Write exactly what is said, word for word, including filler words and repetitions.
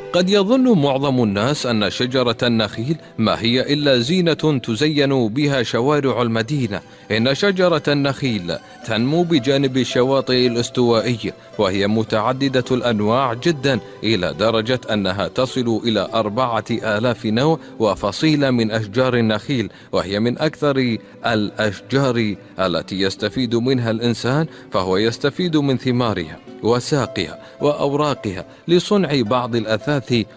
قد يظن معظم الناس أن شجرة النخيل ما هي إلا زينة تزين بها شوارع المدينة. إن شجرة النخيل تنمو بجانب الشواطئ الاستوائية، وهي متعددة الأنواع جدا إلى درجة أنها تصل إلى أربعة آلاف نوع وفصيلة من أشجار النخيل، وهي من أكثر الأشجار التي يستفيد منها الإنسان، فهو يستفيد من ثمارها وساقها وأوراقها لصنع بعض الأثاث